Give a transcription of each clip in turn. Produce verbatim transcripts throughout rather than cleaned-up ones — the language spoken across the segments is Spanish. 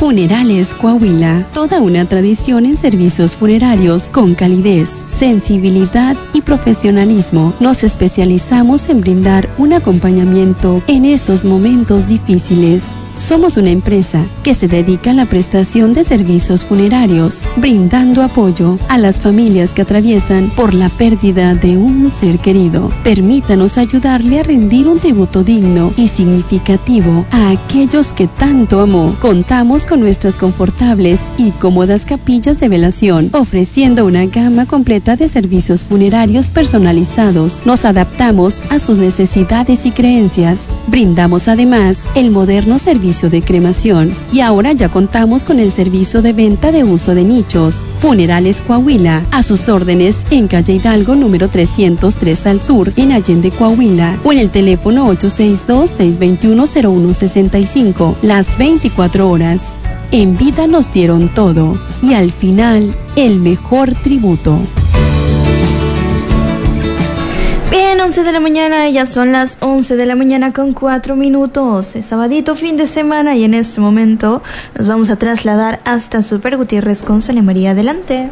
Funerales Coahuila, toda una tradición en servicios funerarios con calidez, sensibilidad y profesionalismo. Nos especializamos en brindar un acompañamiento en esos momentos difíciles. Somos una empresa que se dedica a la prestación de servicios funerarios, brindando apoyo a las familias que atraviesan por la pérdida de un ser querido. Permítanos ayudarle a rendir un tributo digno y significativo a aquellos que tanto amó. Contamos con nuestras confortables y cómodas capillas de velación, ofreciendo una gama completa de servicios funerarios personalizados. Nos adaptamos a sus necesidades y creencias. Brindamos además el moderno servicio de cremación y ahora ya contamos con el servicio de venta de uso de nichos. Funerales Coahuila, a sus órdenes en calle Hidalgo número trescientos tres al sur en Allende, Coahuila, o en el teléfono ocho seis dos, seis dos uno, cero uno seis cinco, las veinticuatro horas. En vida nos dieron todo y al final el mejor tributo. Bien, once de la mañana, ya son las once de la mañana con cuatro minutos. Es sabadito, fin de semana, y en este momento nos vamos a trasladar hasta Super Gutiérrez con Sonia María. Adelante.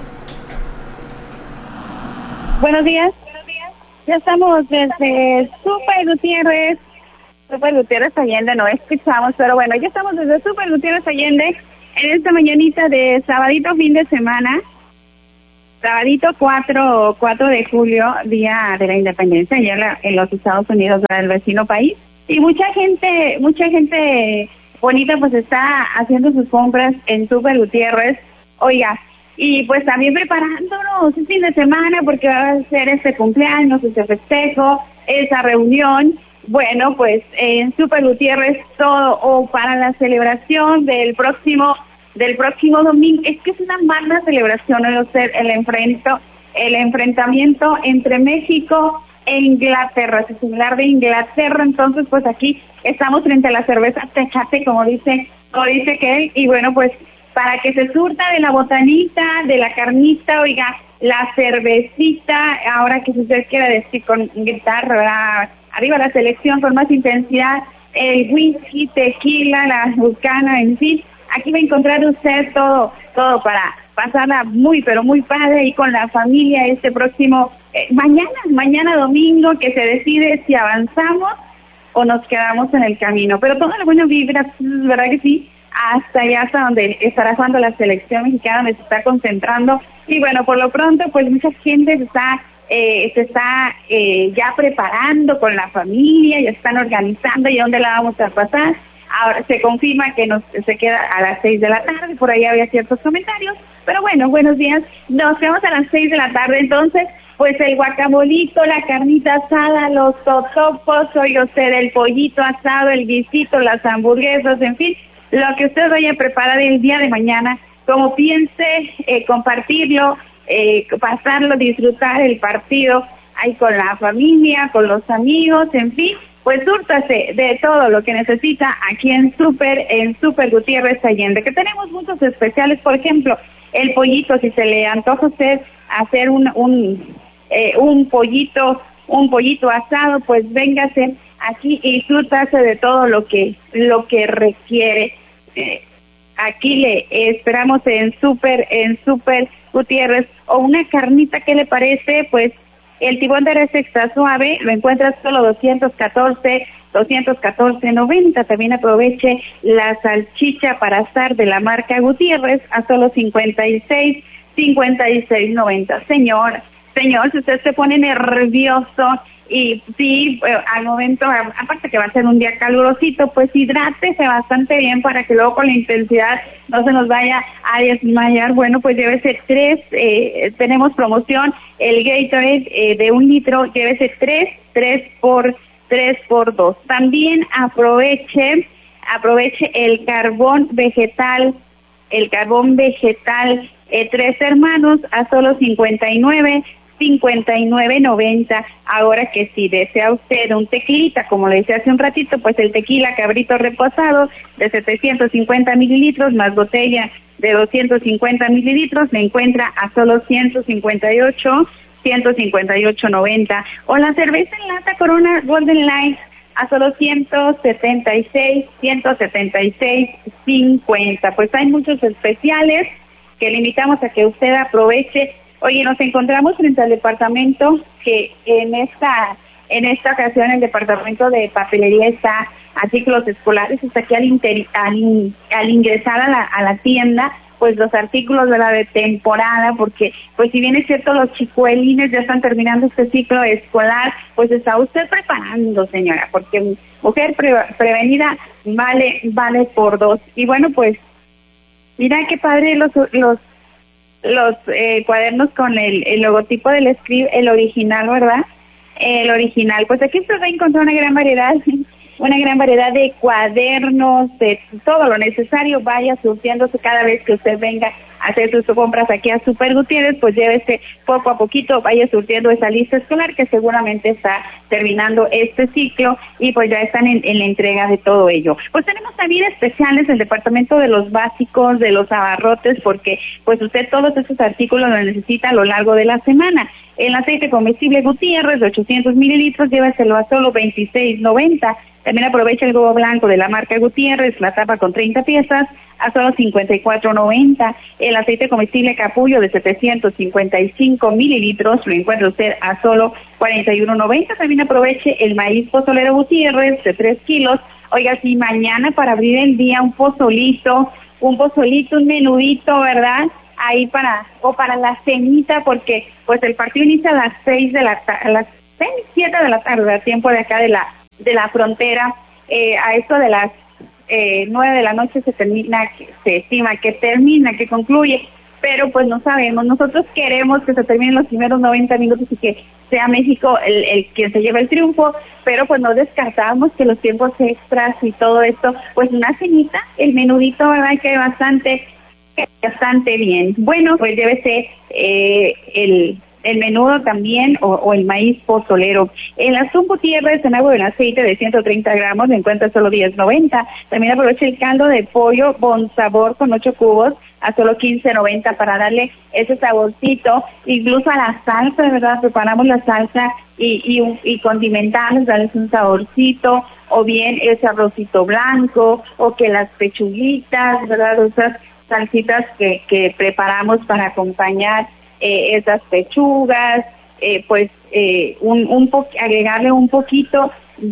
Buenos días. Buenos días. Ya estamos desde Super Gutiérrez. Super Gutiérrez Allende, no escuchamos, pero bueno, ya estamos desde Super Gutiérrez Allende en esta mañanita de sabadito, fin de semana. Sabadito cuatro de julio, día de la independencia, allá en los Estados Unidos, del vecino país. Y mucha gente, mucha gente bonita pues está haciendo sus compras en Super Gutiérrez. Oiga, y pues también preparándonos el fin de semana porque va a ser este cumpleaños, este festejo, esa reunión. Bueno, pues en Super Gutiérrez todo, o para la celebración del próximo del próximo domingo, es que es una magna celebración, ¿no? el enfrento, el enfrentamiento entre México e Inglaterra, es similar de Inglaterra. Entonces pues aquí estamos frente a la cerveza Tecate, como dice, como dice que y bueno, pues para que se surta de la botanita, de la carnita, oiga, la cervecita, ahora que si usted quiere decir con guitarra, arriba la selección con más intensidad, el whisky, tequila, la bucana, en fin. Aquí va a encontrar usted todo, todo para pasarla muy, pero muy padre y con la familia este próximo, eh, mañana, mañana domingo, que se decide si avanzamos o nos quedamos en el camino. Pero toda la buena vibra, ¿verdad que sí? Hasta allá, hasta donde estará jugando la selección mexicana, donde se está concentrando. Y bueno, por lo pronto, pues mucha gente se está, eh, se está eh, ya preparando con la familia, ya están organizando y a dónde la vamos a pasar. Ahora se confirma que nos se queda a las seis de la tarde, por ahí había ciertos comentarios, pero bueno, buenos días, nos quedamos a las seis de la tarde, entonces, pues el guacamolito, la carnita asada, los totopos, oye usted, el pollito asado, el guisito, las hamburguesas, en fin, lo que usted vaya a preparar el día de mañana, como piense eh, compartirlo, eh, pasarlo, disfrutar el partido ahí con la familia, con los amigos, en fin. Pues súrtase de todo lo que necesita aquí en Super, en Super Gutiérrez Allende, que tenemos muchos especiales, por ejemplo, el pollito, si se le antoja a usted hacer un un eh, un pollito, un pollito asado, pues véngase aquí y súrtase de todo lo que lo que requiere. Eh, aquí le esperamos en Super, en Super Gutiérrez, o una carnita, ¿qué le parece? Pues el tibón de res extra suave lo encuentras solo doscientos catorce noventa. También aproveche la salchicha para asar de la marca Gutiérrez a solo cincuenta y seis noventa. Señor, señor, si usted se pone nervioso y sí, al momento, aparte que va a ser un día calurosito, pues hidrátese bastante bien para que luego con la intensidad no se nos vaya a desmayar. Bueno, pues llévese tres, eh, tenemos promoción, el Gatorade eh, de un litro, llévese tres, tres por, tres por dos. También aproveche, aproveche el carbón vegetal, el carbón vegetal, eh, tres hermanos a solo cincuenta y nueve noventa. Ahora que si desea usted un tequilita, como le decía hace un ratito, pues el tequila Cabrito Reposado de setecientos cincuenta mililitros más botella de doscientos cincuenta mililitros me encuentra a solo ciento cincuenta y ocho noventa. O la cerveza en lata Corona Golden Light a solo ciento setenta y seis, ciento setenta y seis cincuenta. Pues hay muchos especiales que le invitamos a que usted aproveche. Oye, nos encontramos frente al departamento que en esta en esta ocasión el departamento de papelería está artículos escolares, está aquí al, inter, al, al ingresar a la, a la tienda, pues los artículos de la de temporada, porque pues si bien es cierto los chicuelines ya están terminando este ciclo escolar, pues está usted preparando, señora, porque mujer pre, prevenida vale vale por dos. Y bueno, pues mira qué padre los los los eh, cuadernos con el, el logotipo del Scrib, el original, ¿verdad? El original. Pues aquí usted va a encontrar una gran variedad, una gran variedad de cuadernos, de todo lo necesario. Vaya surtiéndose cada vez que usted venga a hacer sus compras aquí a Super Gutiérrez, pues llévese poco a poquito, vaya surtiendo esa lista escolar que seguramente está terminando este ciclo y pues ya están en, en la entrega de todo ello. Pues tenemos también especiales el departamento de los básicos, de los abarrotes, porque pues usted todos esos artículos los necesita a lo largo de la semana. El aceite comestible Gutiérrez de ochocientos mililitros, lléveselo a solo veintiséis noventa. También aprovecha el huevo blanco de la marca Gutiérrez, la tapa con treinta piezas, a solo cincuenta y cuatro noventa. El aceite comestible Capullo de setecientos cincuenta y cinco mililitros, lo encuentra usted a solo cuarenta y uno noventa. También aproveche el maíz pozolero Gutiérrez de tres kilos. Oiga, si mañana para abrir el día un pozolito, un pozolito, un menudito, ¿verdad? Ahí para, o para la cenita, porque pues el partido inicia a las seis de la tarde, a las seis, siete de la tarde, a tiempo de acá de la, de la frontera, eh, a esto de las eh, nueve de la noche se termina, se estima que termina, que concluye, pero pues no sabemos. Nosotros queremos que se terminen los primeros noventa minutos y que sea México el, el quien se lleve el triunfo, pero pues no descartamos que los tiempos extras y todo esto, pues una cenita, el menudito, ¿verdad? Que bastante bastante bien. Bueno, pues llévese eh, el, el menudo también o, o el maíz pozolero. El atún Gutiérrez en agua en aceite de ciento treinta gramos lo encuentra solo diez noventa. También aprovecha el caldo de pollo Bon Sabor con ocho cubos a solo quince noventa para darle ese saborcito, incluso a la salsa, de verdad, preparamos la salsa y, y, y condimentamos, darles un saborcito, o bien ese arrocito blanco, o que las pechuguitas, ¿verdad? Esas salsitas que, que preparamos para acompañar eh, esas pechugas, eh, pues eh, un, un po agregarle un poquito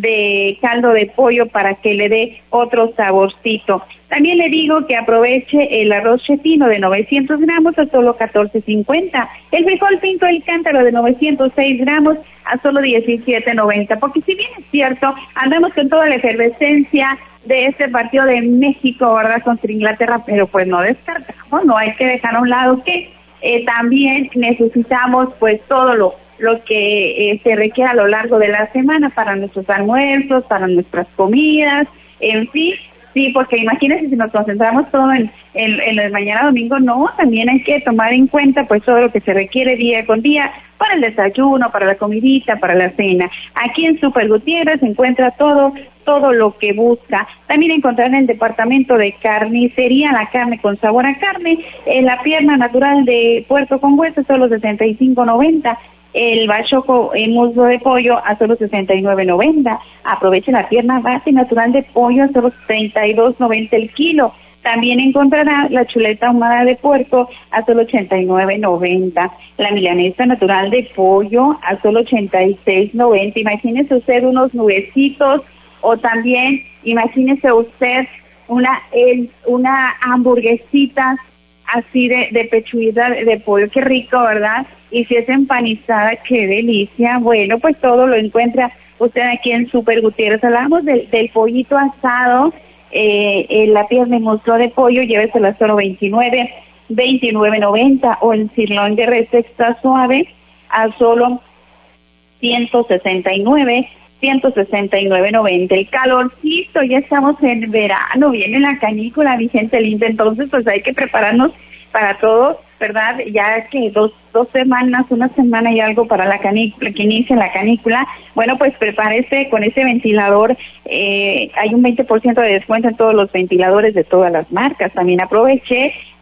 de caldo de pollo para que le dé otro saborcito. También le digo que aproveche el arroz chetino de novecientos gramos a solo catorce cincuenta, el frijol pinto del cántaro de novecientos seis gramos a solo diecisiete noventa, porque si bien es cierto, andamos con toda la efervescencia de este partido de México, ¿verdad?, contra Inglaterra, pero pues no descartamos, no hay que dejar a un lado que eh, también necesitamos pues todo lo, lo que eh, se requiere a lo largo de la semana para nuestros almuerzos, para nuestras comidas, en fin. Sí, porque imagínense si nos concentramos todo en, en, en el mañana domingo, no, también hay que tomar en cuenta pues todo lo que se requiere día con día para el desayuno, para la comidita, para la cena. Aquí en Super Gutiérrez se encuentra todo, todo lo que busca. También encontrarán en el departamento de carnicería la carne con sabor a carne, eh, la pierna natural de puerco con hueso, solo sesenta y cinco noventa. El bachoco en muslo de pollo a solo sesenta y nueve noventa. Aproveche la pierna base natural de pollo a solo treinta y dos noventa el kilo. También encontrará la chuleta ahumada de puerco a solo ochenta y nueve noventa. La milanesa natural de pollo a solo ochenta y seis noventa. Imagínese usted unos nubecitos, o también imagínese usted una el, una hamburguesita así de, de pechuguita de, de pollo, qué rico, ¿verdad? Y si es empanizada, qué delicia. Bueno, pues todo lo encuentra usted aquí en Super Gutiérrez. Hablamos del, del pollito asado, eh, eh, la pierna de muslo de pollo, llévesela solo veintinueve, veintinueve noventa, o el cirlón de res extra suave a solo ciento sesenta y nueve, ciento sesenta y nueve noventa. El calorcito, ya estamos en verano, viene la canícula, mi gente linda, entonces pues hay que prepararnos para todo, ¿verdad? Ya que dos dos semanas, una semana y algo para la canícula, que inicia la canícula. Bueno, pues prepárese con ese ventilador. Eh, hay un veinte por ciento de descuento en todos los ventiladores de todas las marcas. También aproveche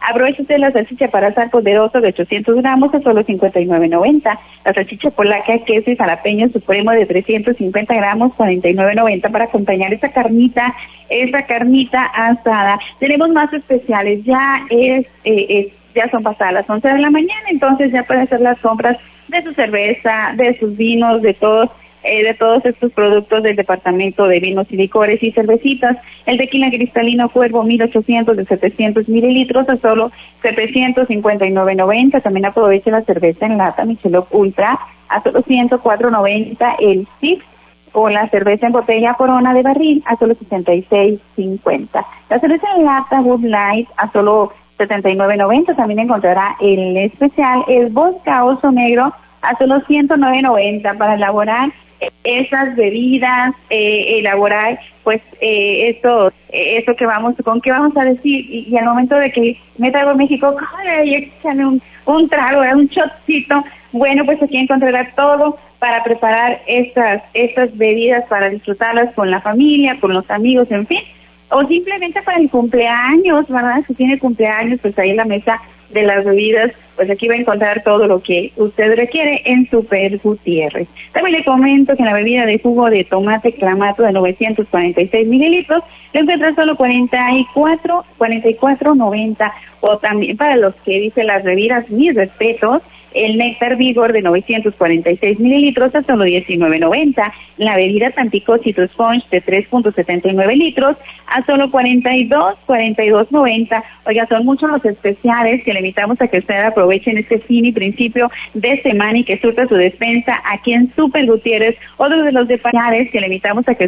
Aproveche usted la salchicha para asar poderoso de ochocientos gramos a solo cincuenta y nueve noventa. La salchicha polaca, queso y jalapeño supremo de trescientos cincuenta gramos, cuarenta y nueve noventa para acompañar esa carnita, esa carnita asada. Tenemos más especiales, ya es, eh, es ya son pasadas las once de la mañana, entonces ya puede hacer las compras de su cerveza, de sus vinos, de todos Eh, de todos estos productos del departamento de vinos y licores y cervecitas. El tequila cristalino Cuervo mil ochocientos de setecientos mililitros a solo setecientos cincuenta y nueve noventa. También aproveche la cerveza en lata Michelob Ultra a solo ciento cuatro noventa. El Six o la cerveza en botella Corona de barril a solo sesenta y seis cincuenta. La cerveza en lata Bud Light a solo setenta y nueve noventa. También encontrará el especial el Vodka Oso Negro a solo ciento nueve noventa para elaborar esas bebidas, eh, elaborar pues eh, esto eh, eso que vamos, con qué vamos a decir, y, y al momento de que me traigo a México, ay, échame un, un trago, un shotcito, bueno, pues aquí encontrará todo para preparar estas, estas bebidas, para disfrutarlas con la familia, con los amigos, en fin, o simplemente para el cumpleaños, ¿verdad? Si tiene cumpleaños, pues ahí en la mesa de las bebidas, pues aquí va a encontrar todo lo que usted requiere en Super Gutiérrez. También le comento que en la bebida de jugo de tomate clamato de novecientos cuarenta y seis mililitros, le encuentra solo cuarenta y cuatro, cuarenta y cuatro noventa, o también para los que dicen las bebidas, mis respetos, el néctar Vigor de novecientos cuarenta y seis mililitros a solo diecinueve noventa. La bebida Tampico Citrus Punch de tres punto setenta y nueve litros a solo cuarenta y dos, cuarenta y dos noventa. Oiga, son muchos los especiales que le invitamos a que usted aproveche en este fin y principio de semana y que surta su despensa aquí en Super Gutiérrez. Otro de los especiales que le invitamos a que